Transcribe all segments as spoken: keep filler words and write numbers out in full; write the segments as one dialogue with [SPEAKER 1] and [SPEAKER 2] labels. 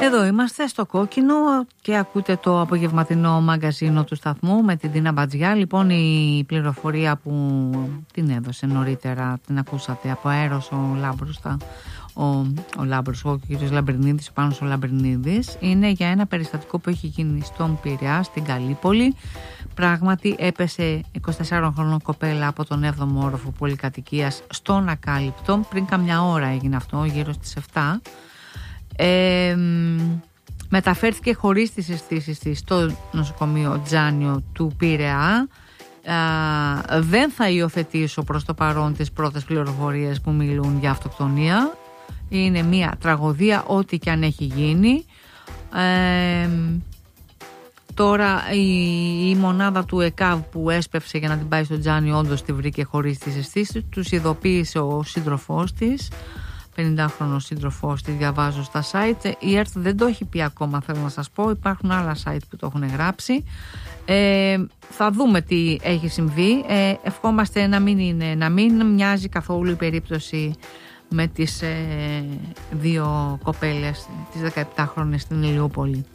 [SPEAKER 1] Εδώ είμαστε στο Κόκκινο και ακούτε το απογευματινό μαγκαζίνο του σταθμού με την Τίνα Μπατζιά. Λοιπόν, η πληροφορία που την έδωσε νωρίτερα, την ακούσατε από αέρος ο Λάμπρος, ο, ο Λάμπρος, ο κ. Λαμπρινίδης, ο Πάνος ο Λαμπρινίδης, είναι για ένα περιστατικό που έχει γίνει στον Πειραιά, στην Καλύπολη. Πράγματι έπεσε εικοσιτεσσάροχρονη κοπέλα από τον έβδομο όροφο πολυκατοικίας στον Ακάλυπτο. Πριν καμιά ώρα έγινε αυτό, γύρω στις επτά. Ε, μεταφέρθηκε χωρίς τις αισθήσεις της στο νοσοκομείο Τζάνιο του Πειραιά. Ε, δεν θα υιοθετήσω προς το παρόν τις πρώτες πληροφορίες που μιλούν για αυτοκτονία. Είναι μια τραγωδία ό,τι και αν έχει γίνει. ε, Τώρα η, η μονάδα του ΕΚΑΒ που έσπευσε για να την πάει στο Τζάνιο όντως τη βρήκε χωρίς τις αισθήσεις. Τους ειδοποίησε ο σύντροφός της, πενηντάχρονος σύντροφός της, διαβάζω στα site. Η ΕΡΤ δεν το έχει πει ακόμα, θέλω να σας πω. Υπάρχουν άλλα site που το έχουν γράψει. Ε, θα δούμε τι έχει συμβεί. Ε, ευχόμαστε να μην, είναι, να μην μοιάζει καθόλου η περίπτωση με τις ε, δύο κοπέλες, τις δεκαεπτάχρονες στην Ηλιούπολη.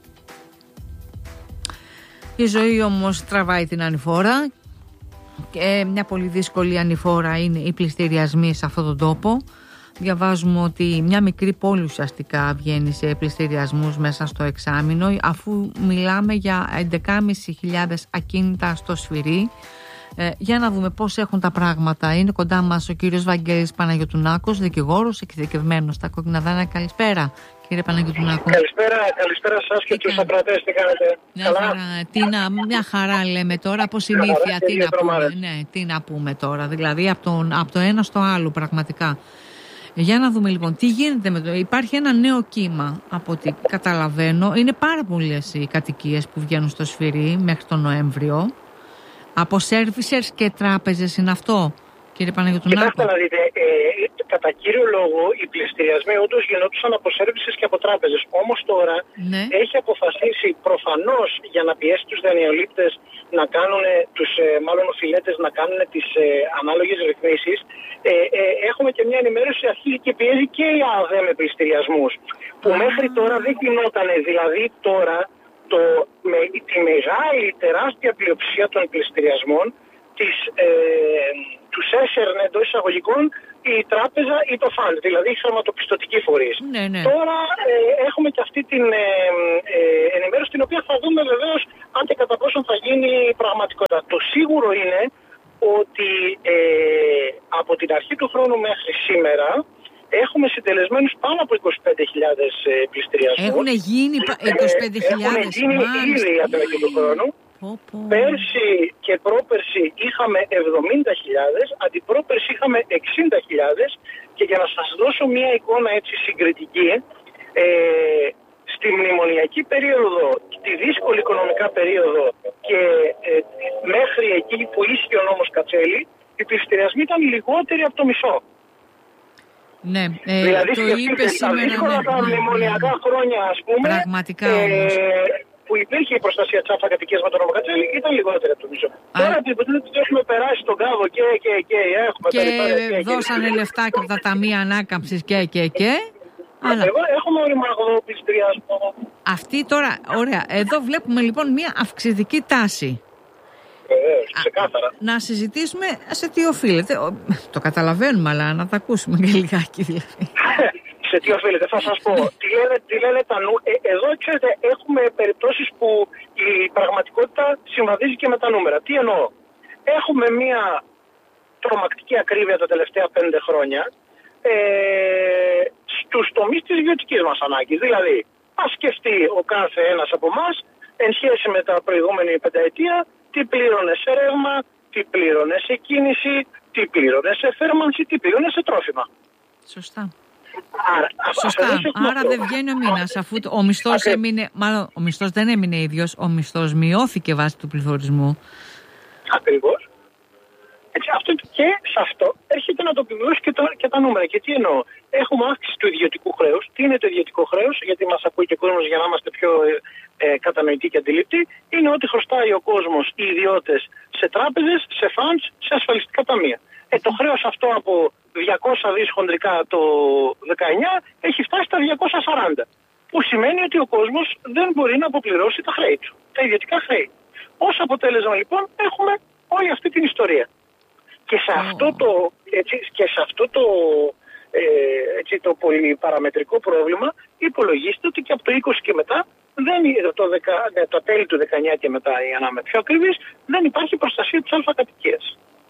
[SPEAKER 1] Η ζωή όμως τραβάει την ανηφόρα και μια πολύ δύσκολη ανηφόρα είναι οι πληστηριασμοί σε αυτόν τον τόπο. Διαβάζουμε ότι μια μικρή πόλη ουσιαστικά βγαίνει σε πληστηριασμούς μέσα στο εξάμηνο, αφού μιλάμε για έντεκα χιλιάδες πεντακόσια ακίνητα στο Σφυρί. Ε, για να δούμε πώς έχουν τα πράγματα. Είναι κοντά μας ο κύριος Βαγγέλης Παναγιωτουνάκος, δικηγόρος, εξειδικευμένος στα κόκκινα δάνεια. Καλησπέρα, κύριε Παναγιωτουνάκο.
[SPEAKER 2] Καλησπέρα, καλησπέρα σας και τους ακροατές. Τι κάνετε?
[SPEAKER 1] Μια χαρά, τι να, μια χαρά λέμε τώρα, από συνήθεια. Τι να, πούμε, ναι, τι να πούμε τώρα, δηλαδή από, τον, από το ένα στο άλλο πραγματικά. Για να δούμε λοιπόν τι γίνεται με το. Υπάρχει ένα νέο κύμα από ό,τι καταλαβαίνω. Είναι πάρα πολλές οι κατοικίες που βγαίνουν στο Σφυρί μέχρι τον Νοέμβριο. Από servicers και τράπεζες είναι αυτό, κύριε Παναγιωτουνάκο?
[SPEAKER 2] Κοιτάξτε να δείτε, ε, κατά κύριο λόγο οι πληστηριασμοί όντως γινόντουσαν από servicers και από τράπεζες. Όμως τώρα ναι. έχει αποφασίσει προφανώς για να πιέσει τους δανειολήπτες να κάνουν, τους ε, μάλλον οφειλέτες να κάνουν τις ε, ανάλογες ρυθμίσεις. Ε, ε, έχουμε και μια ενημέρωση, αρχίζει και πιέζει και η ΑΔΕ με πληστηριασμούς. Που μέχρι τώρα δεν γινότανε, δηλαδή τώρα. Το, με τη μεγάλη τεράστια πλειοψηφία των πληστηριασμών της, ε, τους έσαιρνε εντός εισαγωγικών η τράπεζα ή το φαντ, δηλαδή οι χρηματοπιστωτικοί φορείς.
[SPEAKER 1] Ναι, ναι.
[SPEAKER 2] Τώρα ε, έχουμε και αυτή την ε, ε, ενημέρωση, την οποία θα δούμε βεβαίως αν και κατά πόσον θα γίνει πραγματικότητα. Το σίγουρο είναι ότι ε, από την αρχή του χρόνου μέχρι σήμερα έχουμε συντελεσμένους πάνω από είκοσι πέντε χιλιάδες ε, πληστηριασμούς.
[SPEAKER 1] Έχουν γίνει είκοσι πέντε χιλιάδες.
[SPEAKER 2] Έχουν γίνει ήδη από την αρχή του χρόνου. Πω, πω. Πέρσι και πρόπερσι είχαμε εβδομήντα χιλιάδες, αντιπρόπερσι είχαμε εξήντα χιλιάδες και για να σας δώσω μια εικόνα έτσι συγκριτική, ε, στη μνημονιακή περίοδο, τη δύσκολη οικονομικά περίοδο και ε, μέχρι εκεί που ίσχυε ο νόμος Κατσέλη, οι πληστηριασμοί ήταν λιγότεροι από το μισό.
[SPEAKER 1] Ναι, ε,
[SPEAKER 2] δηλαδή,
[SPEAKER 1] το είπε σήμερα.
[SPEAKER 2] Τα δύσκολα ναι, τα μνημονιακά ναι, χρόνια, ας πούμε,
[SPEAKER 1] πραγματικά
[SPEAKER 2] ε,
[SPEAKER 1] όμως,
[SPEAKER 2] που υπήρχε η προστασία της αυτοκατοικίας με τον νόμο Κατσέλη, ήταν λιγότερη από το μισό. Α, τώρα ότι έχουμε περάσει τον κάβο και, και, και, έχουμε
[SPEAKER 1] και, και δώσανε και, λεφτά και από τα ταμεία ανάκαμψης και, και, και.
[SPEAKER 2] Αλλά εγώ έχουμε οριμαγδό πληστηριασμό.
[SPEAKER 1] Αυτή τώρα, ωραία. Εδώ βλέπουμε λοιπόν μια αυξητική τάση.
[SPEAKER 2] Βεβαίως, ξεκάθαρα.
[SPEAKER 1] Να συζητήσουμε σε τι οφείλεται. Το καταλαβαίνουμε, αλλά να τα ακούσουμε και λιγάκι δηλαδή.
[SPEAKER 2] Σε τι οφείλεται, θα σας πω. τι, λένε, τι λένε τα νου... Ε, εδώ, ξέρετε, έχουμε περιπτώσεις που η πραγματικότητα συμβαδίζει και με τα νούμερα. Τι εννοώ? Έχουμε μια τρομακτική ακρίβεια τα τελευταία πέντε χρόνια ε, στους τομείς της ιδιωτικής μας ανάγκης. Δηλαδή, ας σκεφτεί ο κάθε ένας από εμάς εν σχέση με τα προηγούμενη πενταετία τι πλήρωνε σε ρεύμα, τι πλήρωνε σε κίνηση, τι πλήρωνε σε θέρμανση, τι πλήρωνε σε τρόφιμα.
[SPEAKER 1] Σωστά.
[SPEAKER 2] Άρα,
[SPEAKER 1] Σωστά. Άρα δεν βγαίνει ο μήνας, αφού ο μισθός έμεινε, μάλλον ο μισθός δεν έμεινε ίδιος, ο μισθός μειώθηκε βάσει του πληθωρισμού.
[SPEAKER 2] Ακριβώς. Έτσι, αυτό και σε αυτό έρχεται να το επιβεβαιώσει και, και τα νούμερα. Και τι εννοώ? Έχουμε αύξηση του ιδιωτικού χρέους. Τι είναι το ιδιωτικό χρέος? Γιατί μας ακούει και ο κόσμος για να είμαστε πιο ε, ε, κατανοητοί και αντιληπτοί. Είναι ότι χρωστάει ο κόσμος, οι ιδιώτες, σε τράπεζες, σε funds, σε ασφαλιστικά ταμεία. Ε, το χρέος αυτό από διακόσια δισεκατομμύρια χοντρικά το δεκαεννιά έχει φτάσει στα διακόσια σαράντα. που σημαίνει ότι ο κόσμος δεν μπορεί να αποπληρώσει τα χρέη του, τα ιδιωτικά χρέη. Ως αποτέλεσμα λοιπόν έχουμε όλη αυτή την ιστορία. Και σε αυτό το, έτσι, και σε αυτό το, ε, έτσι, το πολυπαραμετρικό πρόβλημα υπολογίστε ότι και από το είκοσι και μετά, δεν, το, δεκα, ναι, το τέλη του δεκαεννιά και μετά, για να είμαι πιο ακριβής, δεν υπάρχει προστασία της αλφακατοικίας.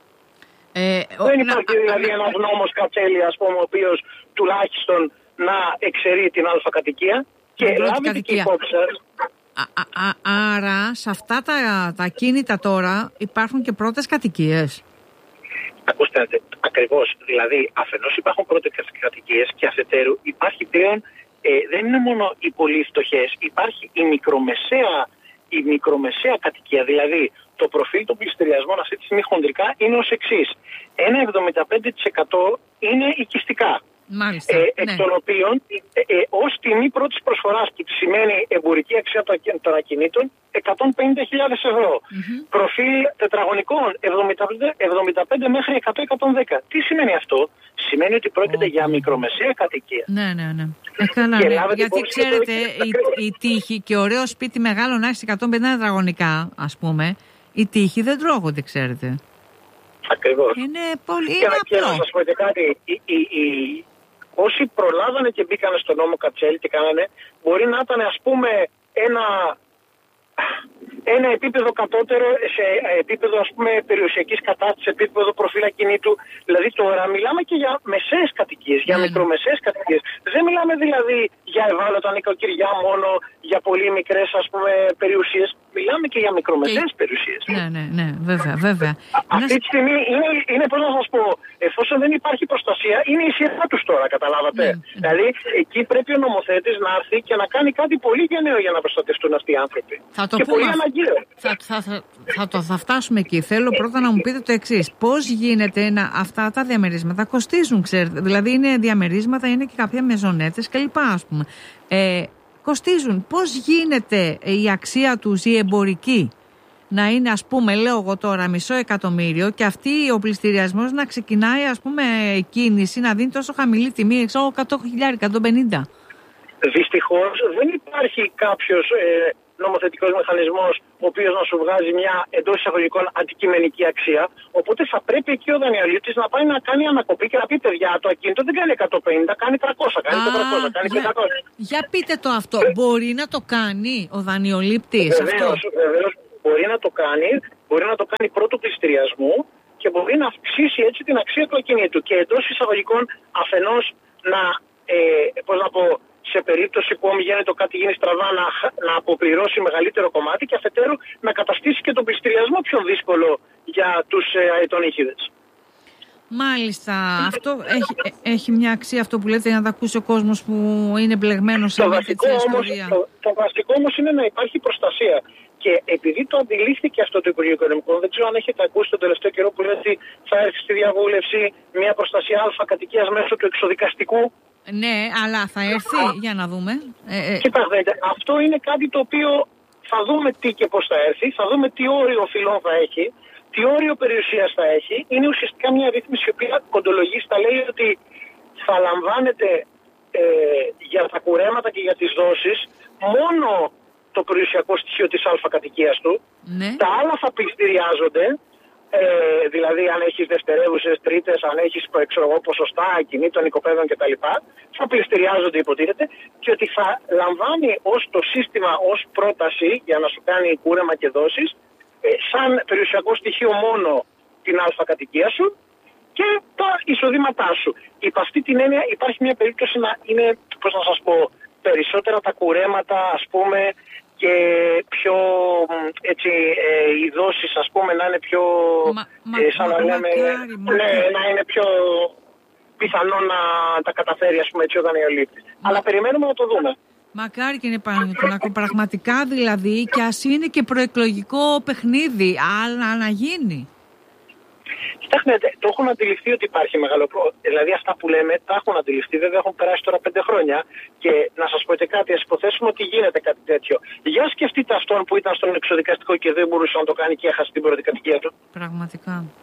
[SPEAKER 2] Ε, δεν υπάρχει να, δηλαδή να, ένας νόμος Κατσέλη, ας πούμε, ο οποίος τουλάχιστον να εξαιρεί την αλφακατοικία και λάβει την υπόψη.
[SPEAKER 1] Α, α, άρα σε αυτά τα, τα κίνητα τώρα υπάρχουν και πρώτες κατοικίες.
[SPEAKER 2] Ακούστε, ακριβώς. Δηλαδή, αφενός υπάρχουν πρώτες κατοικίες και αφετέρου υπάρχει πλέον, ε, δεν είναι μόνο οι πολύ φτωχές, υπάρχει η μικρομεσαία, η μικρομεσαία κατοικία. Δηλαδή, το προφίλ των πληστηριασμών αυτή τη στιγμή χοντρικά είναι ως εξής. Ένα εβδομήντα πέντε τοις εκατό είναι οικιστικά.
[SPEAKER 1] Μάλιστα,
[SPEAKER 2] ε,
[SPEAKER 1] ναι.
[SPEAKER 2] Εκ των οποίων ε, ε, ως τιμή πρώτης προσφοράς, που σημαίνει εμπορική αξία των ακινήτων, εκατόν πενήντα χιλιάδες ευρώ. Mm-hmm. Προφίλ τετραγωνικών εβδομήντα πέντε μέχρι εκατό με εκατόν δέκα. Τι σημαίνει αυτό? Σημαίνει ότι πρόκειται oh. για μικρομεσαία κατοικία.
[SPEAKER 1] Ναι, ναι, ναι. Ε, καλά, ναι. Γιατί ξέρετε, η, η τύχη και ωραίο σπίτι μεγάλο να έχει εκατόν πενήντα τετραγωνικά, ας πούμε, οι τύχοι δεν τρώγονται, ξέρετε.
[SPEAKER 2] Ακριβώς.
[SPEAKER 1] Είναι πολύ
[SPEAKER 2] και,
[SPEAKER 1] απλό.
[SPEAKER 2] Και να σας πω και κάτι, η, η, η, όσοι προλάβανε και μπήκανε στον νόμο Κατσέλη και κάνανε, μπορεί να ήταν, ας πούμε, ένα, ένα επίπεδο κατώτερο σε επίπεδο, ας πούμε, περιουσιακής κατάστασης, σε επίπεδο προφίλ ακινήτου. Δηλαδή τώρα μιλάμε και για μεσαίες κατοικίες, για mm. μικρομεσαίες κατοικίες. Δεν μιλάμε δηλαδή για ευάλωτα νοικοκυριά μόνο, για πολύ μικρές, ας πούμε, περιουσίες. Μιλάμε και για μικρομεσαίες και... περιουσίες.
[SPEAKER 1] Ναι, ναι, ναι, βέβαια, βέβαια.
[SPEAKER 2] Αυτή τη στιγμή είναι, είναι πώς να σας πω, εφόσον δεν υπάρχει προστασία, είναι η σειρά τους τώρα, καταλάβατε. Ναι, ναι. Δηλαδή, εκεί πρέπει ο νομοθέτης να έρθει και να κάνει κάτι πολύ γενναίο για να προστατευτούν αυτοί οι άνθρωποι.
[SPEAKER 1] Θα το
[SPEAKER 2] και
[SPEAKER 1] πούμε.
[SPEAKER 2] Πολύ αναγκαίο.
[SPEAKER 1] Θα, θα, θα, θα, το, θα φτάσουμε εκεί. Θέλω πρώτα να μου πείτε το εξής. Πώς γίνεται να αυτά τα διαμερίσματα κοστίζουν, ξέρετε. Δηλαδή, είναι διαμερίσματα, είναι και κάποια μεζονέτες κλπ. Ας πούμε. Ε, κοστίζουν. Πώς γίνεται η αξία τους, η εμπορική, να είναι, ας πούμε, λέω εγώ τώρα, μισό εκατομμύριο και αυτή ο πληστηριασμός να ξεκινάει, ας πούμε, κίνηση, να δίνει τόσο χαμηλή τιμή, ξέρω, εκατό χιλιάδες, εκατόν πενήντα.
[SPEAKER 2] Δυστυχώς δεν υπάρχει κάποιος ε, νομοθετικός μηχανισμός ο οποίος να σου βγάζει μια εντός εισαγωγικών αντικειμενική αξία. Οπότε θα πρέπει εκεί ο δανειολήπτης να πάει να κάνει ανακοπή και να πει: παιδιά, το ακίνητο δεν κάνει εκατόν πενήντα, κάνει τριακόσια, κάνει τετρακόσια, κάνει πεντακόσια.
[SPEAKER 1] Για, για πείτε το αυτό. Μπορεί να το κάνει ο δανειολήπτης αυτό?
[SPEAKER 2] Βεβαίως, μπορεί να το κάνει, μπορεί να το κάνει πρώτου πληστηριασμού και μπορεί να αυξήσει έτσι την αξία του ακινήτου. Και εντός εισαγωγικών αφενός να, ε, πώς να πω, σε περίπτωση που γίνεται κάτι γίνει στραβά να, να αποπληρώσει μεγαλύτερο κομμάτι και αφετέρου να καταστήσει και τον πληστηριασμό πιο δύσκολο για τους ε, αετονίχηδες.
[SPEAKER 1] Μάλιστα. Αυτό έχει, έχει μια αξία αυτό που λέτε για να τα ακούσει ο κόσμος που είναι μπλεγμένος σε μια τέτοια ιστορία.
[SPEAKER 2] Το, το βασικό όμως είναι να υπάρχει προστασία. Και επειδή το αντιλήφθηκε αυτό το Υπουργείο Οικονομικών, δεν ξέρω αν έχετε ακούσει τον τελευταίο καιρό που λέει ότι θα έρθει στη διαβούλευση μια προστασία αλφα κατοικίας μέσω του εξοδικαστικού.
[SPEAKER 1] Ναι, αλλά θα έρθει, Α, για να δούμε. Ε, ε.
[SPEAKER 2] Κοιτάξτε, αυτό είναι κάτι το οποίο θα δούμε τι και πώς θα έρθει, θα δούμε τι όριο φυλών θα έχει, τι όριο περιουσίας θα έχει. Είναι ουσιαστικά μια ρύθμιση η οποία κοντολογεί, θα λέει ότι θα λαμβάνεται ε, για τα κουρέματα και για τις δόσεις μόνο το περιουσιακό στοιχείο της αλφακατοικίας του.
[SPEAKER 1] Ναι.
[SPEAKER 2] Τα άλλα θα πληστηριάζονται. Ε, δηλαδή, αν έχεις δευτερεύουσες, τρίτες, αν έχεις ποσοστά ακινήτων, οικοπαίδων κτλ., θα πληστηριάζονται, υποτίθεται, και ότι θα λαμβάνει ως το σύστημα ως πρόταση για να σου κάνει κούρεμα και δόσεις, ε, σαν περιουσιακό στοιχείο μόνο την αλφακατοικία σου και τα εισοδήματά σου. Υπ' αυτή την έννοια υπάρχει μια περίπτωση να είναι, πώς να σας πω, περισσότερα τα κουρέματα, ας πούμε, και πιο έτσι ε, οι δόσεις, ας πούμε, να είναι πιο
[SPEAKER 1] μα,
[SPEAKER 2] ε, σαν
[SPEAKER 1] μα,
[SPEAKER 2] να λέμε
[SPEAKER 1] μακάρι,
[SPEAKER 2] ναι, να είναι πιο πιθανό να τα καταφέρει, ας πούμε, έτσι ο δανειολήπτης. Αλλά περιμένουμε να το δούμε.
[SPEAKER 1] Μακάρι και είναι πραγματικά, δηλαδή, και ας είναι και προεκλογικό παιχνίδι, αλλά να γίνει.
[SPEAKER 2] Κοιτάξτε, το έχουν αντιληφθεί ότι υπάρχει μεγάλο πρόβλημα. Δηλαδή, αυτά που λέμε τα έχουν αντιληφθεί, βέβαια έχουν περάσει τώρα πέντε χρόνια. Και να σας πω και κάτι, ας υποθέσουμε ότι γίνεται κάτι τέτοιο. Για σκεφτείτε αυτόν που ήταν στον εξοδικαστικό και δεν μπορούσε να το κάνει και έχασε την πρώτη κατοικία του.
[SPEAKER 1] Πραγματικά.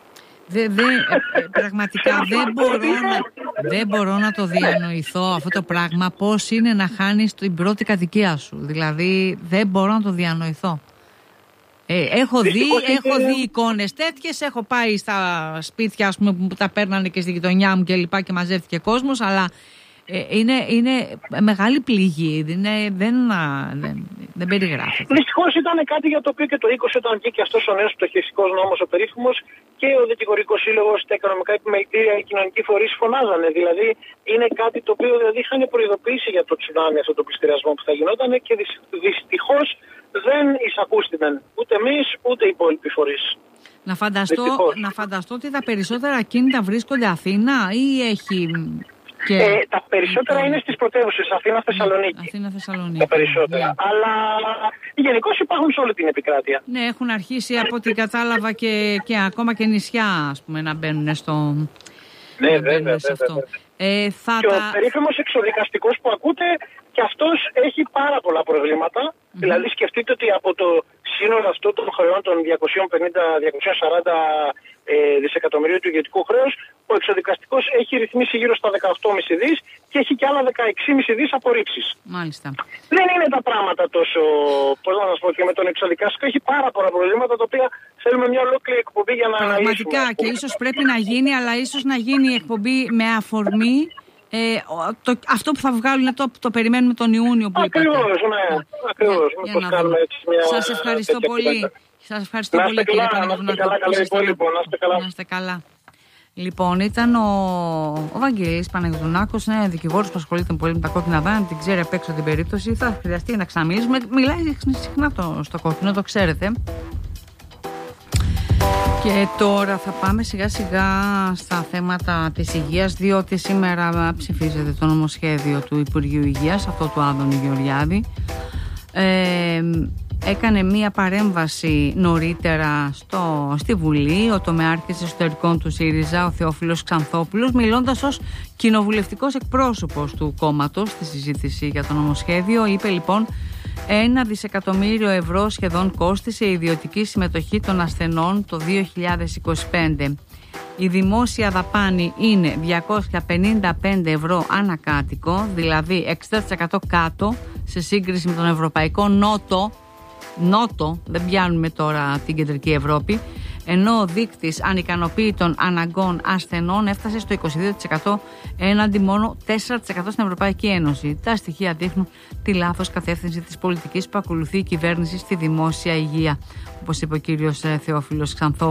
[SPEAKER 1] Δε, δε, ε, πραγματικά δεν μπορώ, να, δεν μπορώ να το διανοηθώ αυτό το πράγμα, πώς είναι να χάνεις την πρώτη κατοικία σου. Δηλαδή δεν μπορώ να το διανοηθώ. Ε, έχω δει, έχω δει εικόνες τέτοιες, έχω πάει στα σπίτια, ας πούμε, που τα παίρνανε και στη γειτονιά μου και λοιπά και μαζεύτηκε κόσμος, αλλά ε, είναι, είναι μεγάλη πληγή, είναι, δεν, δεν, δεν περιγράφεται.
[SPEAKER 2] Δυστυχώς ήταν κάτι για το οποίο και το είκοσι όταν βγήκε αυτός ο νέος πτωχευτικός νόμος, ο περίφημος, και ο Δικηγορικός Σύλλογος, τα οικονομικά επιμελητήρια, οι κοινωνικοί φορείς φωνάζανε. Δηλαδή είναι κάτι το οποίο δηλαδή είχαν προειδοποιήσει για το τσουνάμι, αυτό το πληστηριασμό που θα γινόταν, και δυστυχώς δεν εισακούστηκαν ούτε εμείς ούτε οι υπόλοιποι φορείς.
[SPEAKER 1] Να φανταστώ, να φανταστώ ότι τα περισσότερα ακίνητα βρίσκονται Αθήνα ή έχει. Και...
[SPEAKER 2] Ε, τα περισσότερα είναι στις πρωτεύουσες, Αθήνα, Θεσσαλονίκη.
[SPEAKER 1] Αθήνα, Θεσσαλονίκη.
[SPEAKER 2] Τα περισσότερα. Yeah. Αλλά γενικώς υπάρχουν σε όλη την επικράτεια.
[SPEAKER 1] Ναι, έχουν αρχίσει από ό,τι κατάλαβα και, και ακόμα και νησιά, ας πούμε, να μπαίνουν στο.
[SPEAKER 2] Ναι, να μπαίνουν βέβαια, σε αυτό. Βέβαια.
[SPEAKER 1] Ε, θα
[SPEAKER 2] και
[SPEAKER 1] τα...
[SPEAKER 2] ο περίφημος εξοδικαστικός που ακούτε, και αυτός έχει πάρα πολλά προβλήματα. Mm-hmm. Δηλαδή σκεφτείτε ότι από το σύνολο αυτό των χρεών των διακόσια πενήντα με διακόσια σαράντα ε, δισεκατομμυρίων του ιδιωτικού χρέους, ο εξοδικαστικός έχει ρυθμίσει γύρω στα δεκαοκτώ κόμμα πέντε δις και έχει και άλλα δεκαέξι κόμμα πέντε δις απορρίψεις.
[SPEAKER 1] Μάλιστα.
[SPEAKER 2] Δεν είναι τα πράγματα τόσο, πώς να σας πω, και με τον εξοδικαστικό έχει πάρα πολλά προβλήματα, τα οποία θέλουμε μια ολόκληρη εκπομπή για να αναλύσουμε.
[SPEAKER 1] Πραγματικά, και ίσως πρέπει να γίνει, αλλά ίσως να γίνει η εκπομπή με αφορμή Ε, το, αυτό που θα βγάλουν το, το περιμένουμε τον Ιούνιο που είπατε.
[SPEAKER 2] Ακριβώς, ναι. Ακριβώς.
[SPEAKER 1] Για, για να δούμε. Σας ευχαριστώ πολύ. Σας ευχαριστώ πολύ, κύριε Παναγιωτονάκο.
[SPEAKER 2] Να είστε καλά.
[SPEAKER 1] Να είστε καλά. Λοιπόν, ήταν ο, ο Βαγγέλης Παναγιωτονάκος, είναι δικηγόρος που ασχολείται πολύ με τα κόκκινα δάνεια, την ξέρει απ' έξω την περίπτωση. Θα χρειαστεί να ξαναμιλήσουμε. Μιλάει συχνά το, στο κόκκινο, το ξέρετε. Και τώρα θα πάμε σιγά σιγά στα θέματα της υγείας, διότι σήμερα ψηφίζεται το νομοσχέδιο του Υπουργείου Υγείας, αυτό του Άδωνη Γεωργιάδη. Ε, έκανε μία παρέμβαση νωρίτερα στο, στη Βουλή ο τομεάρχης εσωτερικών του ΣΥΡΙΖΑ, ο Θεόφιλος Ξανθόπουλος, μιλώντας ως κοινοβουλευτικός εκπρόσωπος του κόμματος στη συζήτηση για το νομοσχέδιο. Είπε λοιπόν: ένα δισεκατομμύριο ευρώ σχεδόν κόστισε η ιδιωτική συμμετοχή των ασθενών το δύο χιλιάδες είκοσι πέντε. Η δημόσια δαπάνη είναι διακόσια πενήντα πέντε ευρώ ανακάτοικο, δηλαδή εξήντα τοις εκατό κάτω σε σύγκριση με τον Ευρωπαϊκό Νότο. Νότο, δεν πιάνουμε τώρα την Κεντρική Ευρώπη, ενώ ο δείκτης ανικανοποίητων αναγκών ασθενών έφτασε στο είκοσι δύο τοις εκατό έναντι μόνο τέσσερα τοις εκατό στην Ευρωπαϊκή Ένωση. Τα στοιχεία δείχνουν τη λάθος κατεύθυνση της πολιτικής που ακολουθεί η κυβέρνηση στη δημόσια υγεία, όπως είπε ο κύριος Θεόφιλος Ξανθόπουλος.